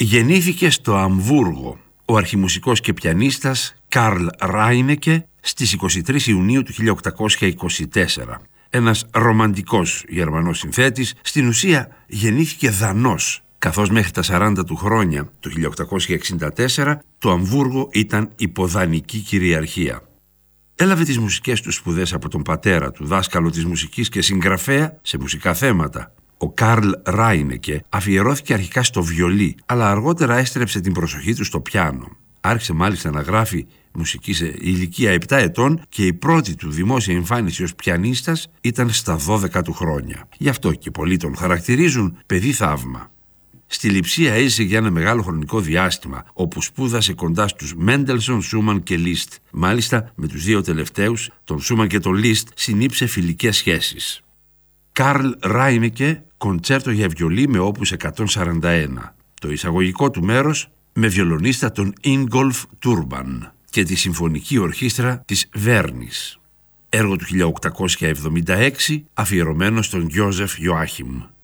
Γεννήθηκε στο Αμβούργο ο αρχιμουσικός και πιανίστας Καρλ Ράινεκε στις 23 Ιουνίου του 1824. Ένας ρομαντικός Γερμανός συνθέτης, στην ουσία γεννήθηκε Δανός, καθώς μέχρι τα 40 του χρόνια, το 1864, το Αμβούργο ήταν υποδανική κυριαρχία. Έλαβε τις μουσικές του σπουδές από τον πατέρα του, δάσκαλο της μουσικής και συγγραφέα σε μουσικά θέματα. Ο Καρλ Ράινεκε αφιερώθηκε αρχικά στο βιολί, αλλά αργότερα έστρεψε την προσοχή του στο πιάνο. Άρχισε μάλιστα να γράφει μουσική σε ηλικία 7 ετών και η πρώτη του δημόσια εμφάνιση ως πιανίστας ήταν στα 12 του χρόνια. Γι' αυτό και πολλοί τον χαρακτηρίζουν παιδί θαύμα. Στη Λειψία έζησε για ένα μεγάλο χρονικό διάστημα, όπου σπούδασε κοντά στους Μέντελσον, Σούμαν και Λίστ. Μάλιστα, με τους δύο τελευταίους, τον Σούμαν και τον Λίστ, συνήψε φιλικές σχέσεις. Καρλ Ράινεκε, κοντσέρτο για βιολί με όπους 141. Το εισαγωγικό του μέρος με βιολονίστα τον Ingolf Τούρμπαν και τη συμφωνική ορχήστρα της Βέρνης. Έργο του 1876, αφιερωμένο στον Γιώζεφ Ιωάχιμ.